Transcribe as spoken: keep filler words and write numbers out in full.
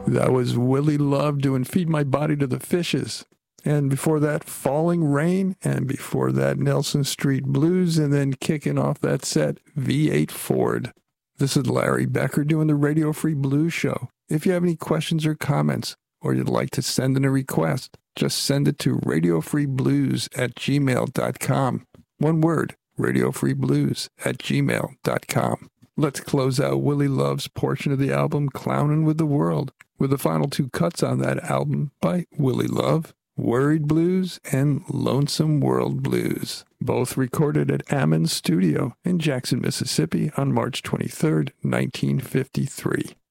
That was Willie Love doing Feed My Body to the Fishes. And before that, Falling Rain. And before that, Nelson Street Blues. And then kicking off that set, V eight Ford. This is Larry Becker doing the Radio Free Blues Show. If you have any questions or comments, or you'd like to send in a request, just send it to radiofreeblues at gmail dot com. One word, radiofreeblues at gmail dot com. Let's close out Willie Love's portion of the album, Clownin' with the World, with the final two cuts on that album by Willie Love, Worried Blues and Lonesome World Blues, both recorded at Ammon Studio in Jackson, Mississippi on March twenty-third, nineteen fifty-three.